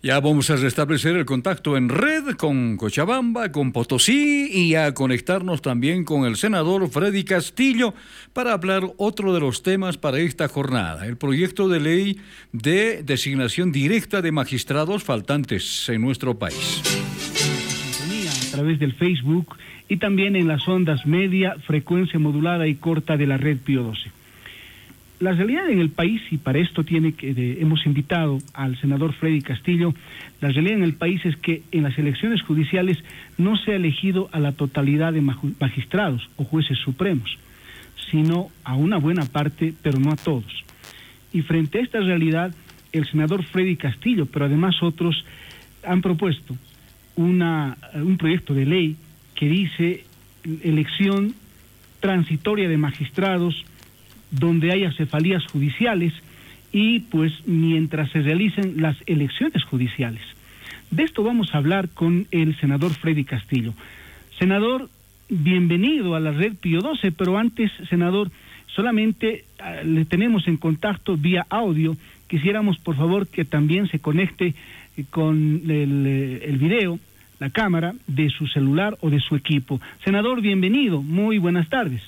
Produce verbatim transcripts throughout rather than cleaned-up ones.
Ya vamos a restablecer el contacto en red con Cochabamba, con Potosí y a conectarnos también con el senador Freddy Castillo para hablar otro de los temas para esta jornada, el proyecto de ley de designación directa de magistrados faltantes en nuestro país. A través del Facebook y también en las ondas media, frecuencia modulada y corta de la red Pío doce. La realidad en el país, y para esto tiene que de, hemos invitado al senador Freddy Castillo, la realidad en el país es que en las elecciones judiciales no se ha elegido a la totalidad de magistrados o jueces supremos, sino a una buena parte, pero no a todos. Y frente a esta realidad, el senador Freddy Castillo, pero además otros, han propuesto una, un proyecto de ley que dice elección transitoria de magistrados donde haya cefalías judiciales y pues mientras se realicen las elecciones judiciales. De esto vamos a hablar con el senador Freddy Castillo. Senador, bienvenido a la red Pío doce, pero antes, senador, solamente uh, le tenemos en contacto vía audio. Quisiéramos, por favor, que también se conecte con el, el video, la cámara de su celular o de su equipo. Senador, bienvenido, muy buenas tardes.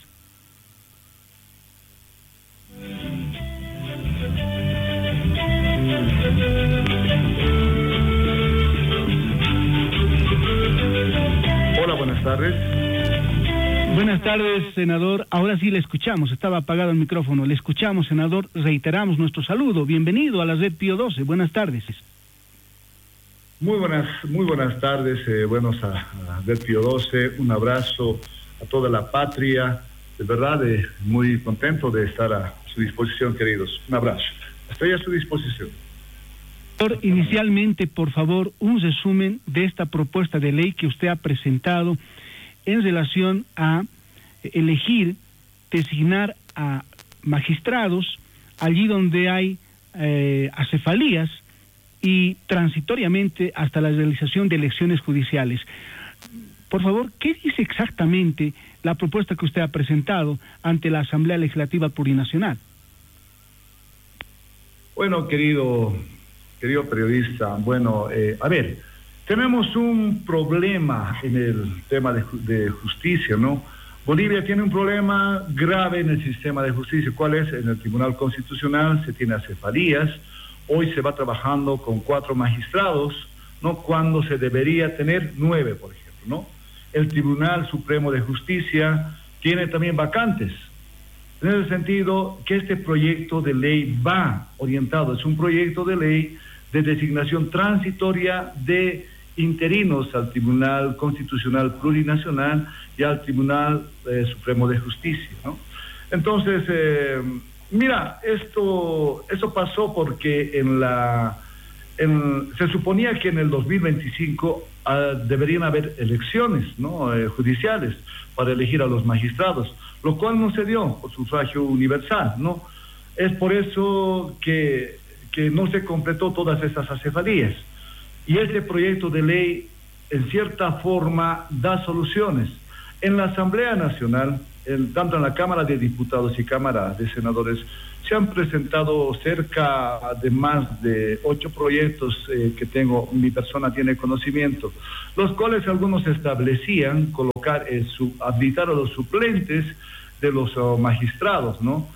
Hola, buenas tardes. Buenas tardes, senador. Ahora sí le escuchamos, estaba apagado el micrófono. Le escuchamos, senador. Reiteramos nuestro saludo. Bienvenido a la red Pío doce. Buenas tardes. Muy buenas, muy buenas tardes. Eh, buenos a, a la red Pío doce. Un abrazo a toda la patria. De verdad, eh, muy contento de estar a su disposición, queridos. Un abrazo. Estoy a su disposición. Inicialmente, por favor, un resumen de esta propuesta de ley que usted ha presentado en relación a elegir, designar a magistrados allí donde hay eh, acefalías y transitoriamente hasta la realización de elecciones judiciales. Por favor, ¿qué dice exactamente la propuesta que usted ha presentado ante la Asamblea Legislativa Plurinacional? Bueno, querido, querido periodista, bueno, eh, a ver, tenemos un problema en el tema de, de justicia, ¿no? Bolivia tiene un problema grave en el sistema de justicia. ¿Cuál es? En el Tribunal Constitucional se tiene acefalías. Hoy se va trabajando con cuatro magistrados, ¿no? Cuando se debería tener nueve, por ejemplo, ¿no? El Tribunal Supremo de Justicia tiene también vacantes. En ese sentido, que este proyecto de ley va orientado, es un proyecto de ley de designación transitoria de interinos al Tribunal Constitucional Plurinacional y al Tribunal eh, Supremo de Justicia, ¿no? Entonces, eh, mira, esto, esto pasó porque en la, en, se suponía que en el dos mil veinticinco uh, deberían haber elecciones, ¿no? eh, judiciales para elegir a los magistrados, lo cual no se dio por sufragio universal, ¿no? Es por eso que, que no se completó todas esas acefalías. Y este proyecto de ley, en cierta forma, da soluciones. En la Asamblea Nacional, en, tanto en la Cámara de Diputados y Cámara de Senadores, se han presentado cerca de más de ocho proyectos eh, que tengo, mi persona tiene conocimiento, los cuales algunos establecían colocar, eh, su, habilitar a los suplentes de los uh, magistrados, ¿no?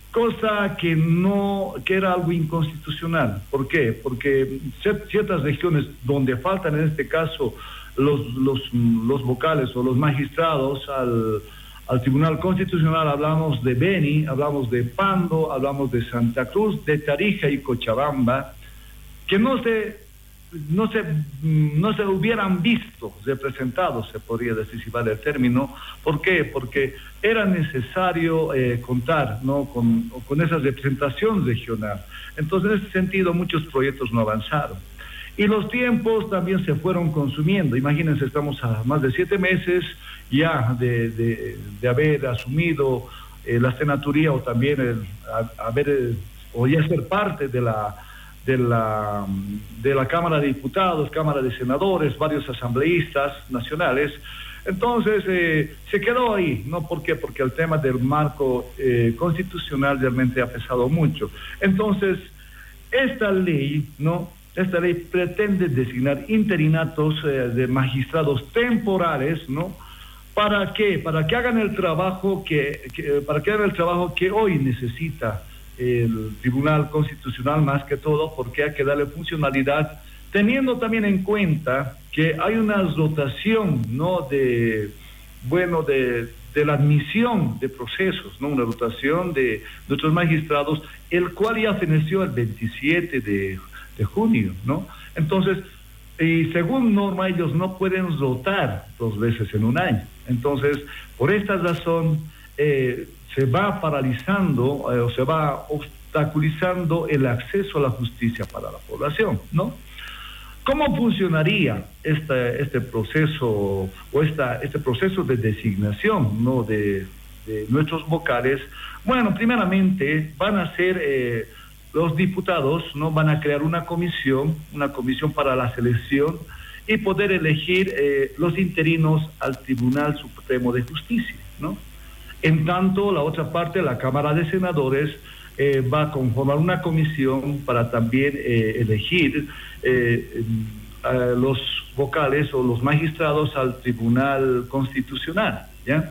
Cosa que no, que era algo inconstitucional. ¿Por qué? Porque ciertas regiones donde faltan en este caso los, los, los vocales o los magistrados al, al Tribunal Constitucional, hablamos de Beni, hablamos de Pando, hablamos de Santa Cruz, de Tarija y Cochabamba, que no se, no se, no se hubieran visto representados, se podría decir si vale el término. ¿Por qué? Porque era necesario eh, contar, ¿no? con, con esa representación regional. Entonces, en ese sentido, muchos proyectos no avanzaron. Y los tiempos también se fueron consumiendo. Imagínense, estamos a más de siete meses ya de, de, de haber asumido eh, la senaturía o también el, a, haber eh, o ya ser parte de la de la de la Cámara de Diputados, Cámara de Senadores, varios asambleístas nacionales. Entonces eh, se quedó ahí, ¿no? ¿Por qué? Porque el tema del marco eh, constitucional realmente ha pesado mucho. Entonces esta ley, ¿no? esta ley pretende designar interinatos eh, de magistrados temporales, ¿no? ¿Para qué? Para que hagan el trabajo que, que para que hagan el trabajo que hoy necesita el Tribunal Constitucional, más que todo, porque hay que darle funcionalidad, teniendo también en cuenta que hay una rotación, ¿no? de bueno de, de la admisión de procesos, ¿no? Una rotación de nuestros magistrados, el cual ya feneció el veintisiete de junio, ¿no? Entonces, y según norma, ellos no pueden rotar dos veces en un año. Entonces, por esta razón, eh, se va paralizando eh, o se va obstaculizando el acceso a la justicia para la población, ¿no? ¿Cómo funcionaría este, este proceso o esta, este proceso de designación, ¿no? de, de nuestros vocales? Bueno, primeramente van a ser eh, los diputados, ¿no? Van a crear una comisión, una comisión para la selección y poder elegir eh, los interinos al Tribunal Supremo de Justicia, ¿no? En tanto, la otra parte, la Cámara de Senadores, eh, va a conformar una comisión para también eh, elegir eh, a los vocales o los magistrados al Tribunal Constitucional, ¿ya?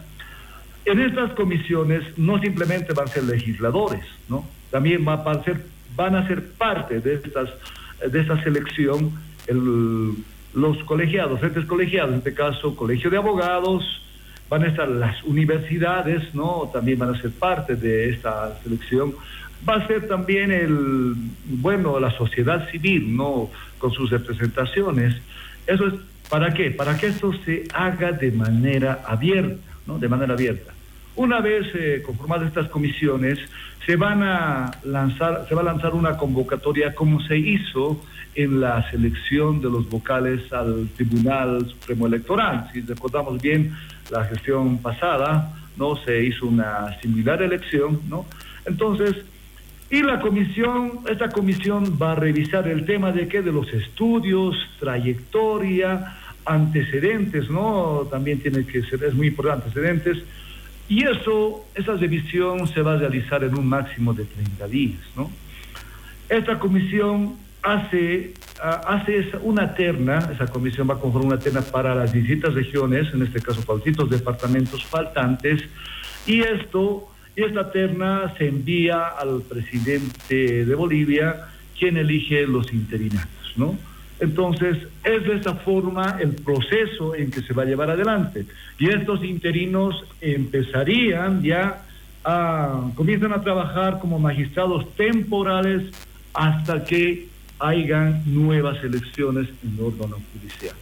En estas comisiones no simplemente van a ser legisladores, ¿no? También va a ser, van a ser parte de estas de esta selección el, los colegiados, entes colegiados, en este caso Colegio de Abogados, van a estar las universidades, ¿no? También van a ser parte de esta selección. Va a ser también el, bueno, la sociedad civil, ¿no? Con sus representaciones. Eso es, ¿para qué? Para que esto se haga de manera abierta, ¿no? De manera abierta. Una vez eh, conformadas estas comisiones, se van a lanzar, se va a lanzar una convocatoria como se hizo en la selección de los vocales al Tribunal Supremo Electoral. Si recordamos bien la gestión pasada, ¿no? Se hizo una similar elección, ¿no? Entonces, y la comisión, esta comisión va a revisar el tema de qué, de los estudios, trayectoria, antecedentes, ¿no? También tiene que ser, es muy importante, antecedentes. Y eso, esa revisión se va a realizar en un máximo de treinta días, ¿no? Esta comisión hace, uh, hace una terna, esa comisión va a conformar una terna para las distintas regiones, en este caso para los distintos departamentos faltantes, y esto, esta terna se envía al presidente de Bolivia, quien elige los interinatos, ¿no? Entonces, es de esta forma el proceso en que se va a llevar adelante. Y estos interinos empezarían ya a, comienzan a trabajar como magistrados temporales hasta que hayan nuevas elecciones en el órgano judicial.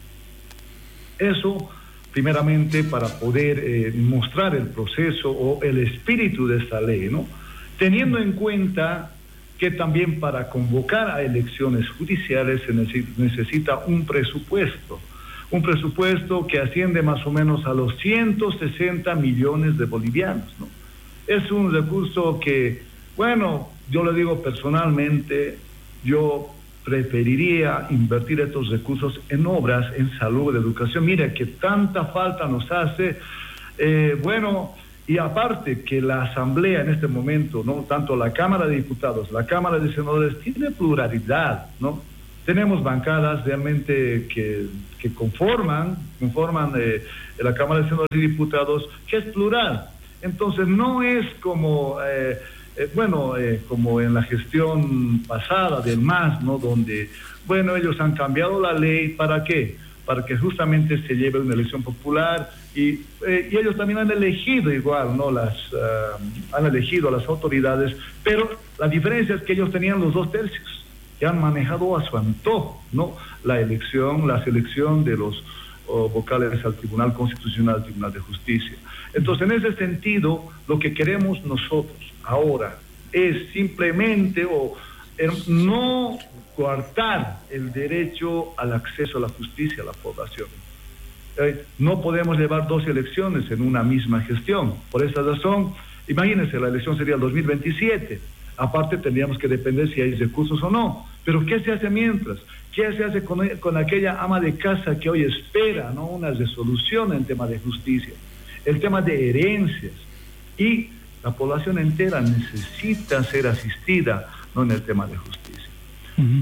Eso, primeramente, para poder eh, mostrar el proceso o el espíritu de esta ley, ¿no? Teniendo en cuenta que también para convocar a elecciones judiciales se necesita un presupuesto, un presupuesto que asciende más o menos a los ciento sesenta millones de bolivianos, ¿no? Es un recurso que, bueno, yo le digo personalmente, yo preferiría invertir estos recursos en obras, en salud, educación. Mira que tanta falta nos hace, eh, bueno... Y aparte que la Asamblea en este momento, ¿no? Tanto la Cámara de Diputados, la Cámara de Senadores, tiene pluralidad, ¿no? Tenemos bancadas realmente que, que conforman, conforman eh, la Cámara de Senadores y Diputados, que es plural. Entonces no es como, eh, eh, bueno, eh, como en la gestión pasada del M A S, ¿no? Donde, bueno, ellos han cambiado la ley, ¿para qué? Para que justamente se lleve una elección popular y, eh, y ellos también han elegido igual, ¿no? Las, uh, han elegido a las autoridades, pero la diferencia es que ellos tenían los dos tercios, que han manejado a su antojo, ¿no? La elección, la selección de los oh, vocales al Tribunal Constitucional, al Tribunal de Justicia. Entonces, en ese sentido, lo que queremos nosotros ahora es simplemente o eh, no coartar el derecho al acceso a la justicia a la población. Eh, no podemos llevar dos elecciones en una misma gestión. Por esa razón, imagínense, la elección sería el dos mil veintisiete. Aparte, tendríamos que depender si hay recursos o no. Pero ¿qué se hace mientras? ¿Qué se hace con, con aquella ama de casa que hoy espera, ¿no? Una resolución en tema de justicia? El tema de herencias. Y la población entera necesita ser asistida, ¿no? En el tema de justicia. Uh-huh.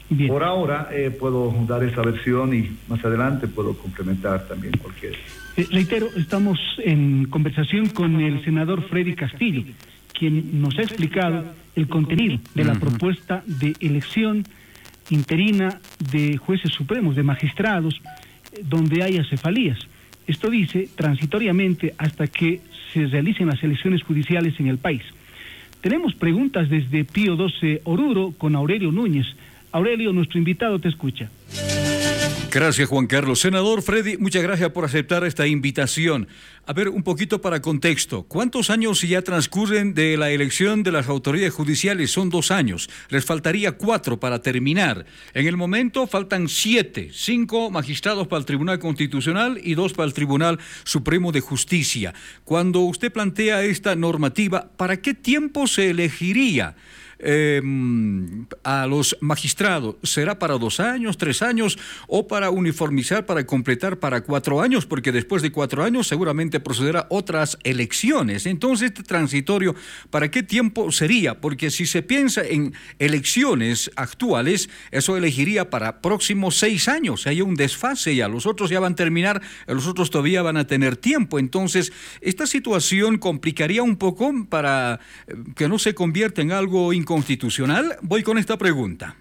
Bien. Por ahora eh, puedo dar esa versión y más adelante puedo complementar también cualquier. Eh, reitero, estamos en conversación con el senador Freddy Castillo, quien nos ha explicado el contenido de la propuesta de elección interina de jueces supremos, de magistrados, donde haya cefalías. Esto dice transitoriamente hasta que se realicen las elecciones judiciales en el país. Tenemos preguntas desde Pío doce Oruro con Aurelio Núñez. Aurelio, nuestro invitado te escucha. Gracias, Juan Carlos. Senador Freddy, muchas gracias por aceptar esta invitación. A ver, un poquito para contexto. ¿Cuántos años ya transcurren de la elección de las autoridades judiciales? Son dos años. Les faltaría cuatro para terminar. En el momento faltan siete. Cinco magistrados para el Tribunal Constitucional y dos para el Tribunal Supremo de Justicia. Cuando usted plantea esta normativa, ¿para qué tiempo se elegiría Eh, a los magistrados? ¿Será para dos años, tres años o para uniformizar, para completar para cuatro años? Porque después de cuatro años seguramente procederá otras elecciones. Entonces, este transitorio, ¿para qué tiempo sería? Porque si se piensa en elecciones actuales, eso elegiría para próximos seis años. Hay un desfase ya. Los otros ya van a terminar, los otros todavía van a tener tiempo. Entonces, esta situación complicaría un poco para que no se convierta en algo inconstitucional. Voy con esta pregunta.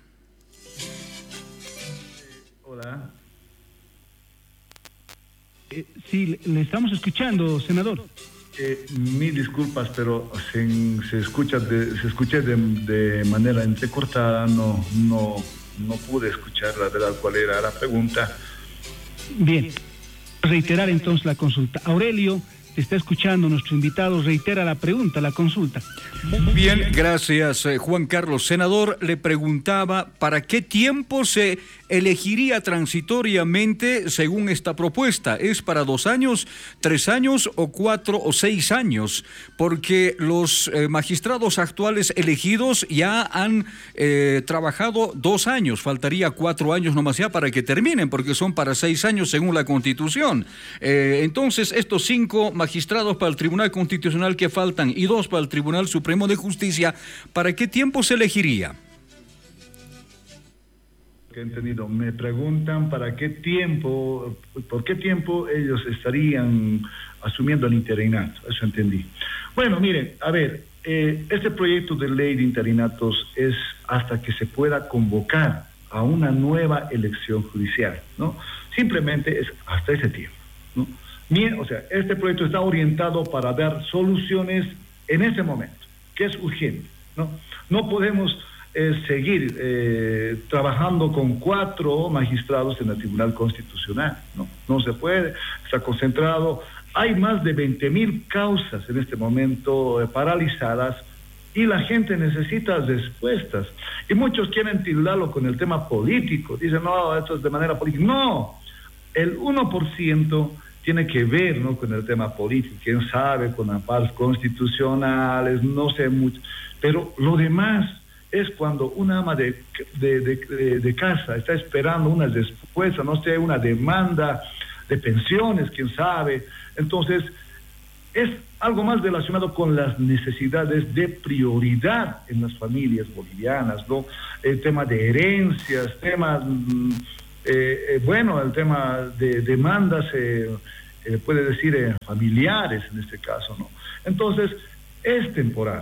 Hola. Eh, sí, le estamos escuchando, senador. Eh, mil disculpas, pero se, se escucha de, se escucha de, de manera entrecortada. No, no, no pude escuchar la verdad cuál era la pregunta. Bien, reiterar entonces la consulta. Aurelio, te está escuchando nuestro invitado, reitera la pregunta, la consulta. Bien, gracias, eh, Juan Carlos. Senador, le preguntaba para qué tiempo se elegiría transitoriamente según esta propuesta. ¿Es para dos años, tres años o cuatro o seis años? Porque los eh, magistrados actuales elegidos ya han eh, trabajado dos años. Faltaría cuatro años nomás ya para que terminen, porque son para seis años según la Constitución. Eh, entonces, estos cinco magistrados para el Tribunal Constitucional que faltan y dos para el Tribunal Supremo de Justicia, ¿para qué tiempo se elegiría? He entendido. Me preguntan para qué tiempo, por qué tiempo ellos estarían asumiendo el interinato. Eso entendí. Bueno, miren, a ver, eh, este proyecto de ley de interinatos es hasta que se pueda convocar a una nueva elección judicial, ¿no? Simplemente es hasta ese tiempo, ¿no? Bien, o sea, este proyecto está orientado para dar soluciones en ese momento, que es urgente, ¿no? No podemos eh, seguir eh, trabajando con cuatro magistrados en el Tribunal Constitucional, ¿no? No se puede, está concentrado. Hay más de veinte mil causas en este momento eh, paralizadas y la gente necesita respuestas. Y muchos quieren tildarlo con el tema político. Dicen, no, esto es de manera política. No, el uno por ciento tiene que ver, ¿no?, con el tema político, quién sabe, con amparos constitucionales, no sé mucho, pero lo demás es cuando una ama de, de, de, de casa está esperando una respuesta, no sé, una demanda de pensiones, quién sabe. Entonces, es algo más relacionado con las necesidades de prioridad en las familias bolivianas, ¿no? El tema de herencias, temas... Eh, eh, bueno, el tema de demandas, eh, eh, puede decir eh, familiares en este caso, ¿no? Entonces, es temporal.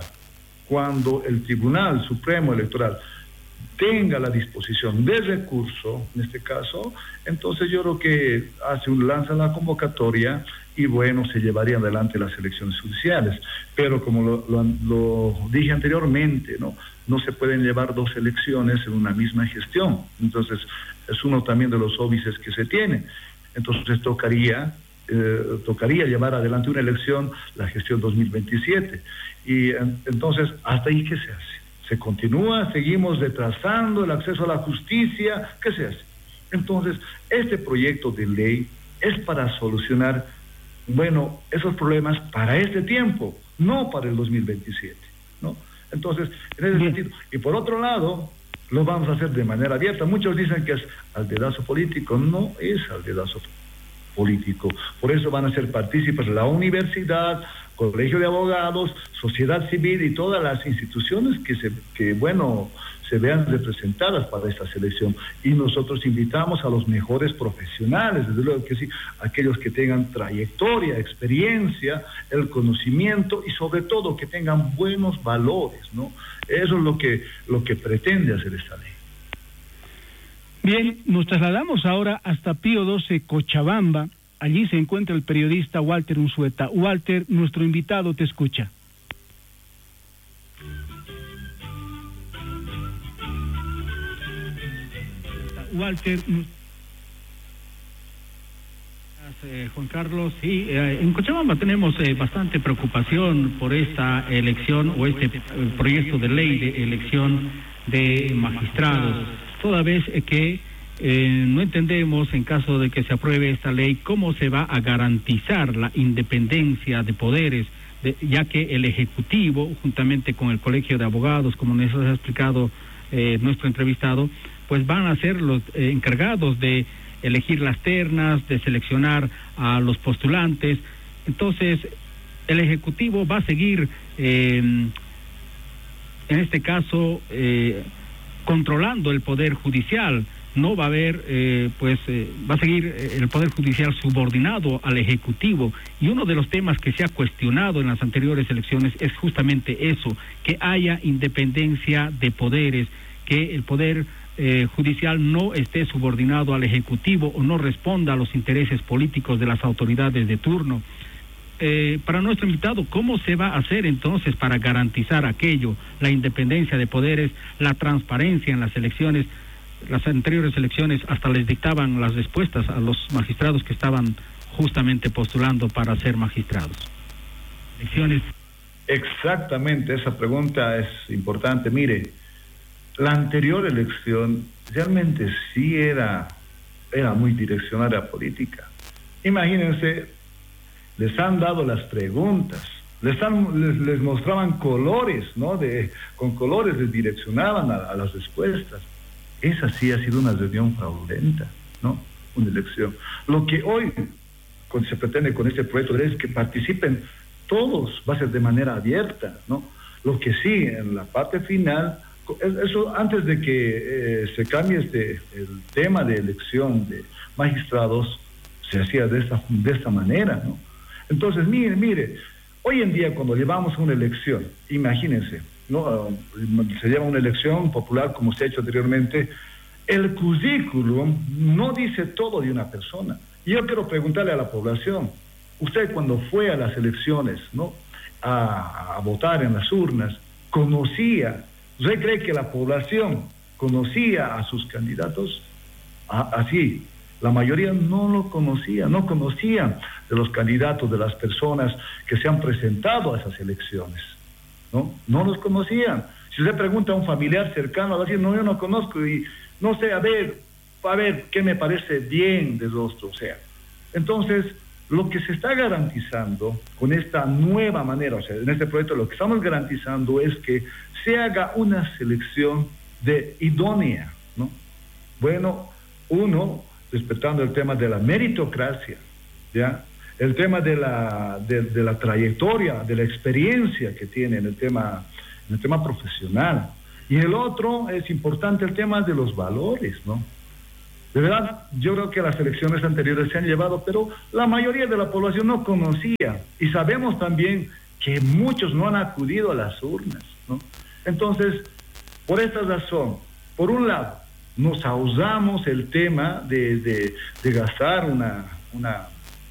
Cuando el Tribunal Supremo Electoral tenga la disposición de recurso, en este caso, entonces yo creo que hace un lanza la convocatoria y bueno, se llevarían adelante las elecciones judiciales. Pero como lo, lo, lo dije anteriormente, ¿no? No se pueden llevar dos elecciones en una misma gestión. Entonces, es uno también de los óbices que se tiene. Entonces, tocaría, eh, tocaría llevar adelante una elección, la gestión dos mil veintisiete. Y en, entonces, ¿hasta ahí qué se hace? ¿Se continúa? ¿Seguimos retrasando el acceso a la justicia? ¿Qué se hace? Entonces, este proyecto de ley es para solucionar, bueno, esos problemas para este tiempo, no para el dos mil veintisiete, ¿no? Entonces, en ese Bien. sentido. Y por otro lado, lo vamos a hacer de manera abierta. Muchos dicen que es al dedazo político. No es al dedazo político. Por eso van a ser partícipes la universidad, Colegio de Abogados, sociedad civil y todas las instituciones que, se, que bueno, se vean representadas para esta selección. Y nosotros invitamos a los mejores profesionales, desde luego que sí, aquellos que tengan trayectoria, experiencia, el conocimiento y sobre todo que tengan buenos valores, ¿no? Eso es lo que, lo que pretende hacer esta ley. Bien, nos trasladamos ahora hasta Pío doce, Cochabamba. Allí se encuentra el periodista Walter Unzueta. Walter, nuestro invitado te escucha. Walter. Eh, Juan Carlos, sí, eh, en Cochabamba tenemos eh, bastante preocupación por esta elección o este eh, proyecto de ley de elección de magistrados, toda vez eh, que eh, no entendemos, en caso de que se apruebe esta ley, cómo se va a garantizar la independencia de poderes, de, ya que el Ejecutivo, juntamente con el Colegio de Abogados, como nos ha explicado eh, nuestro entrevistado, pues van a ser los eh, encargados de elegir las ternas, de seleccionar a los postulantes. Entonces, el Ejecutivo va a seguir, eh, en este caso, eh, controlando el Poder Judicial. No va a haber, eh, pues, eh, va a seguir el Poder Judicial subordinado al Ejecutivo. Y uno de los temas que se ha cuestionado en las anteriores elecciones es justamente eso, que haya independencia de poderes, que el Poder Eh, judicial no esté subordinado al Ejecutivo o no responda a los intereses políticos de las autoridades de turno. Eh, para nuestro invitado, ¿cómo se va a hacer entonces para garantizar aquello, la independencia de poderes, la transparencia en las elecciones? Las anteriores elecciones hasta les dictaban las respuestas a los magistrados que estaban justamente postulando para ser magistrados. Elecciones. Exactamente, esa pregunta es importante. Mire, la anterior elección realmente sí era, era muy direccionada política. Imagínense, les han dado las preguntas, les, han, les, les mostraban colores, ¿no? De, con colores les direccionaban a, a las respuestas. Esa sí ha sido una reunión fraudulenta, ¿no? Una elección. Lo que hoy con, se pretende con este proyecto es que participen todos, va a ser de manera abierta, ¿no? Lo que sí, en la parte final, eso antes de que eh, se cambie este el tema de elección de magistrados, se hacía de esta, de esta manera, ¿no? Entonces, mire, mire, hoy en día cuando llevamos una elección, imagínense, ¿no? Se lleva una elección popular como se ha hecho anteriormente, el currículum no dice todo de una persona. Yo quiero preguntarle a la población, usted cuando fue a las elecciones, ¿no? a, a votar en las urnas, conocía, ¿usted cree que la población conocía a sus candidatos? Ah, así, la mayoría no lo conocía, no conocían de los candidatos, de las personas que se han presentado a esas elecciones, ¿no? No los conocían. Si usted pregunta a un familiar cercano, va a decir, no, yo no conozco, y no sé, a ver, a ver, qué me parece bien de rostro, o sea. Entonces, lo que se está garantizando con esta nueva manera, o sea, en este proyecto lo que estamos garantizando es que se haga una selección de idónea, ¿no? Bueno, uno, respetando el tema de la meritocracia, ¿ya? El tema de la, de, de la trayectoria, de la experiencia que tiene en el tema, en el tema profesional. Y el otro, es importante el tema de los valores, ¿no? De verdad, yo creo que las elecciones anteriores se han llevado, pero la mayoría de la población no conocía. Y sabemos también que muchos no han acudido a las urnas, ¿no? Entonces, por esta razón, por un lado, nos ahorramos el tema de, de, de gastar una, una,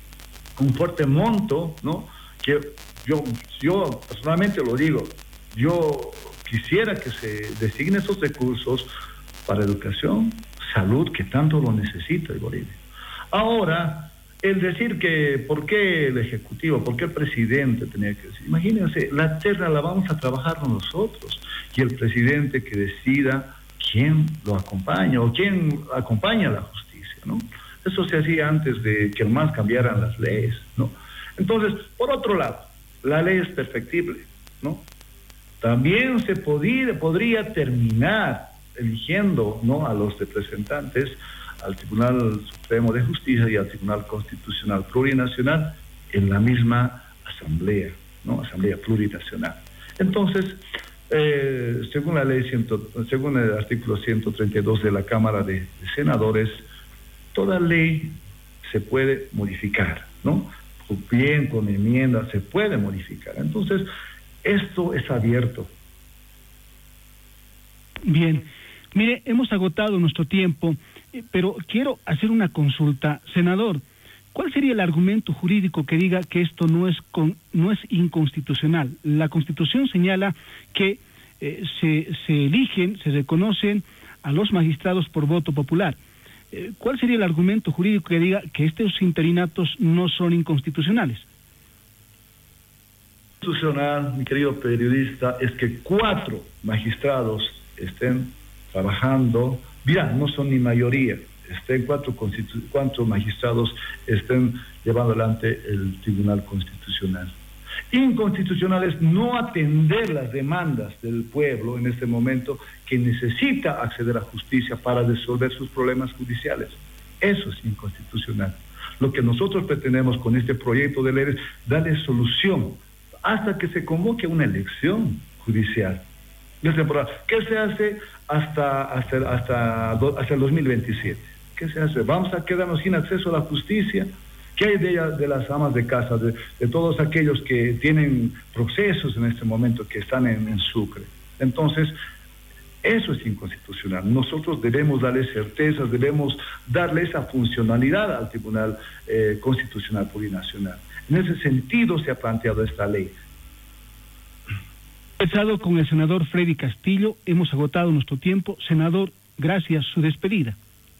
un fuerte monto, ¿no? Que yo, yo personalmente lo digo, yo quisiera que se designen esos recursos para educación, salud, que tanto lo necesita el Bolivia. Ahora, el decir que por qué el Ejecutivo, por qué el presidente tenía que decir, imagínense, la terna la vamos a trabajar nosotros y el presidente que decida quién lo acompaña o quién acompaña a la justicia, ¿no? Eso se hacía antes de que más cambiaran las leyes, ¿no? Entonces, por otro lado, la ley es perfectible, ¿no? También se podría, podría terminar eligiendo, ¿no?, a los representantes al Tribunal Supremo de Justicia y al Tribunal Constitucional Plurinacional en la misma asamblea, ¿no? Asamblea Plurinacional. Entonces, eh, según la ley, ciento, según el artículo ciento treinta y dos de la Cámara de, de Senadores, toda ley se puede modificar, ¿no? Bien, con enmienda, se puede modificar. Entonces, esto es abierto. Bien, mire, hemos agotado nuestro tiempo, eh, pero quiero hacer una consulta. Senador, ¿cuál sería el argumento jurídico que diga que esto no es con, no es inconstitucional? La Constitución señala que eh, se, se eligen, se reconocen a los magistrados por voto popular. Eh, ¿Cuál sería el argumento jurídico que diga que estos interinatos no son inconstitucionales? Constitucional, mi querido periodista, es que cuatro magistrados estén trabajando, mira, no son ni mayoría, estén cuatro, constitu- cuatro magistrados estén llevando adelante el Tribunal Constitucional. Inconstitucional es no atender las demandas del pueblo en este momento que necesita acceder a justicia para resolver sus problemas judiciales. Eso es inconstitucional. Lo que nosotros pretendemos con este proyecto de ley es darle solución hasta que se convoque una elección judicial. ¿Qué se hace hasta, hasta, hasta, hasta el dos mil veintisiete? ¿Qué se hace? ¿Vamos a quedarnos sin acceso a la justicia? ¿Qué hay de, ella, de las amas de casa, de, de todos aquellos que tienen procesos en este momento, que están en, en Sucre? Entonces, eso es inconstitucional. Nosotros debemos darle certezas, debemos darle esa funcionalidad al Tribunal eh, Constitucional Plurinacional. En ese sentido se ha planteado esta ley. Empezado con el senador Freddy Castillo, hemos agotado nuestro tiempo. Senador, gracias, su despedida.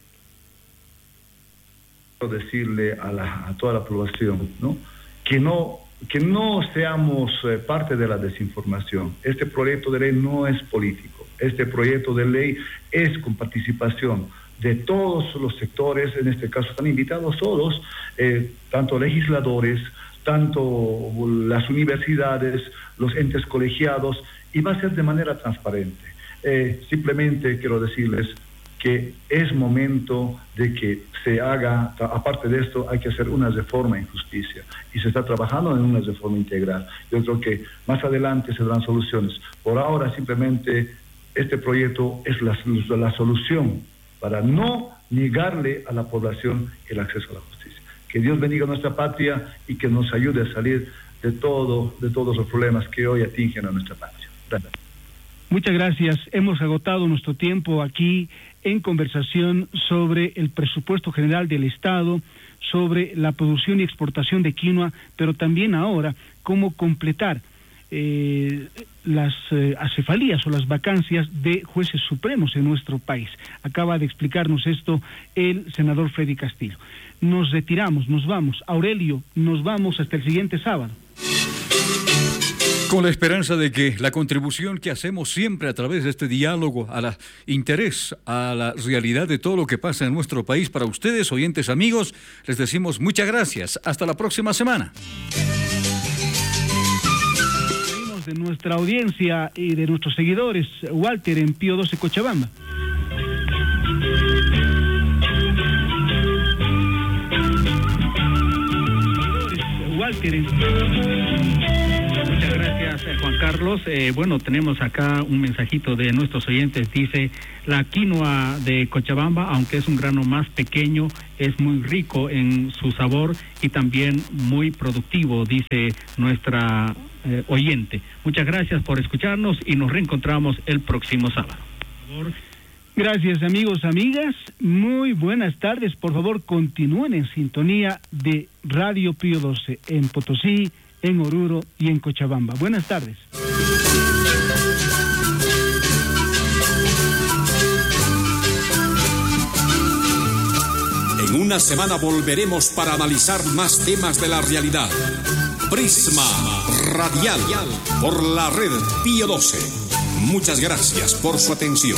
Quiero decirle a, la, a toda la población, ¿no? que no que no seamos eh, parte de la desinformación. Este proyecto de ley no es político. Este proyecto de ley es con participación de todos los sectores. En este caso están invitados todos, eh, tanto legisladores, tanto las universidades, los entes colegiados, y va a ser de manera transparente. Eh, simplemente quiero decirles que es momento de que se haga, aparte de esto, hay que hacer una reforma en justicia, y se está trabajando en una reforma integral. Yo creo que más adelante se darán soluciones. Por ahora, simplemente, este proyecto es la, la solución para no negarle a la población el acceso a la justicia. Que Dios bendiga nuestra patria y que nos ayude a salir de todo, de todos los problemas que hoy atingen a nuestra patria. Gracias. Muchas gracias. Hemos agotado nuestro tiempo aquí en conversación sobre el presupuesto general del Estado, sobre la producción y exportación de quinoa, pero también ahora cómo completar eh, las eh, acefalías o las vacancias de jueces supremos en nuestro país. Acaba de explicarnos esto el senador Freddy Castillo. Nos retiramos, nos vamos. Aurelio, nos vamos hasta el siguiente sábado. Con la esperanza de que la contribución que hacemos siempre a través de este diálogo a la interés, a la realidad de todo lo que pasa en nuestro país, para ustedes, oyentes amigos, les decimos muchas gracias. Hasta la próxima semana. De nuestra audiencia y de nuestros seguidores, Walter en Pío doce Cochabamba. Walter en... Muchas gracias, Juan Carlos. Eh, bueno, tenemos acá un mensajito de nuestros oyentes. Dice, la quinoa de Cochabamba, aunque es un grano más pequeño, es muy rico en su sabor y también muy productivo, dice nuestra eh, oyente. Muchas gracias por escucharnos y nos reencontramos el próximo sábado. Por favor. Gracias, amigos, amigas. Muy buenas tardes. Por favor, continúen en sintonía de Radio Pío doce en Potosí, en Oruro y en Cochabamba. Buenas tardes. En una semana volveremos para analizar más temas de la realidad. Prisma Radial por la red Pío doce. Muchas gracias por su atención.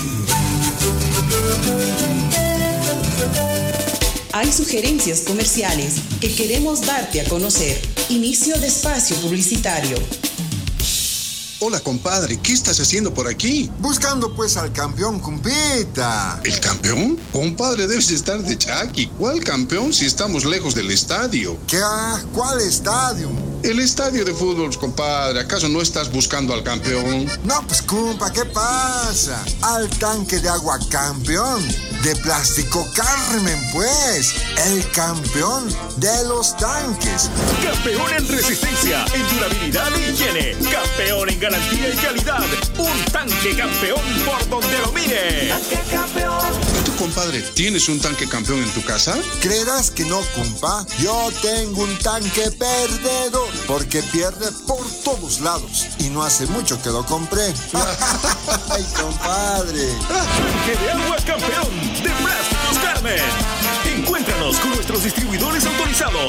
Hay sugerencias comerciales que queremos darte a conocer. Inicio de espacio publicitario. Hola, compadre, ¿qué estás haciendo por aquí? Buscando pues al campeón, compita. ¿El campeón? Compadre, debes estar de Chaki. ¿Cuál campeón si estamos lejos del estadio? ¿Qué? ¿Cuál estadio? El estadio de fútbol, compadre, ¿acaso no estás buscando al campeón? No, pues, compa, ¿qué pasa? Al tanque de agua campeón, de Plástico Carmen, pues, el campeón de los tanques. Campeón en resistencia, en durabilidad y higiene. Campeón en garantía y calidad. Un tanque campeón por donde lo mire. Tanque campeón. ¿Y tú, compadre, tienes un tanque campeón en tu casa? ¿Creerás que no, compa? Yo tengo un tanque perdedor, porque pierde por todos lados. Y no hace mucho que lo compré. ¡Ay, compadre! Tanque de agua campeón de Plásticos Carmen. Encuéntranos con nuestros distribuidores autorizados.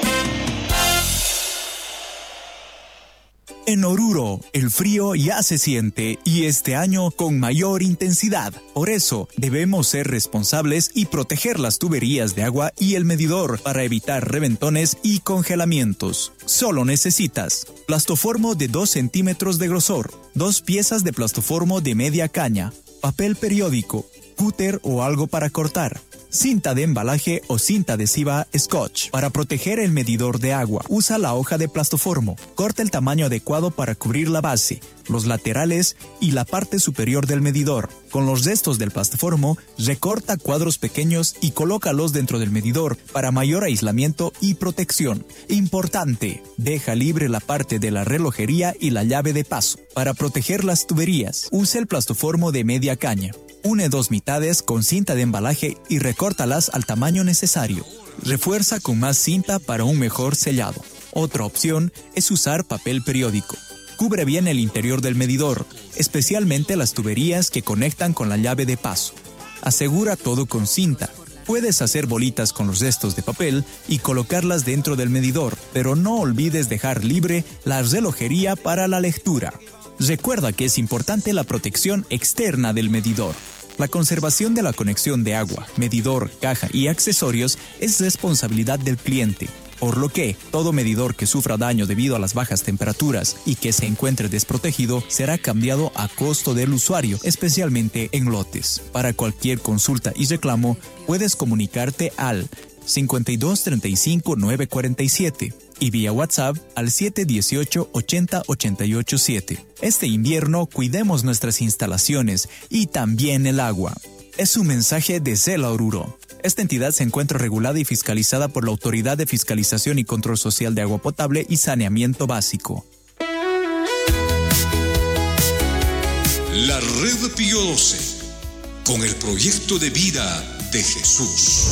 En Oruro, el frío ya se siente y este año con mayor intensidad. Por eso, debemos ser responsables y proteger las tuberías de agua y el medidor para evitar reventones y congelamientos. Solo necesitas plastoformo de dos centímetros de grosor, dos piezas de plastoformo de media caña, papel periódico, cúter o algo para cortar, cinta de embalaje o cinta adhesiva Scotch. Para proteger el medidor de agua, usa la hoja de plastoformo. Corta el tamaño adecuado para cubrir la base, los laterales y la parte superior del medidor. Con los restos del plastoformo, recorta cuadros pequeños y colócalos dentro del medidor para mayor aislamiento y protección. Importante, deja libre la parte de la relojería y la llave de paso. Para proteger las tuberías, usa el plastoformo de media caña. Une dos mitades con cinta de embalaje y recórtalas al tamaño necesario. Refuerza con más cinta para un mejor sellado. Otra opción es usar papel periódico. Cubre bien el interior del medidor, especialmente las tuberías que conectan con la llave de paso. Asegura todo con cinta. Puedes hacer bolitas con los restos de papel y colocarlas dentro del medidor, pero no olvides dejar libre la relojería para la lectura. Recuerda que es importante la protección externa del medidor. La conservación de la conexión de agua, medidor, caja y accesorios es responsabilidad del cliente, por lo que todo medidor que sufra daño debido a las bajas temperaturas y que se encuentre desprotegido será cambiado a costo del usuario, especialmente en lotes. Para cualquier consulta y reclamo, puedes comunicarte al cincuenta y dos treinta y cinco nueve cuarenta y siete y vía WhatsApp al siete dieciocho ochenta ochenta y ocho siete. Este invierno cuidemos nuestras instalaciones y también el agua. Es un mensaje de Cela Oruro. Esta entidad se encuentra regulada y fiscalizada por la Autoridad de Fiscalización y Control Social de Agua Potable y Saneamiento Básico. La Red Pío doce, con el proyecto de vida de Jesús.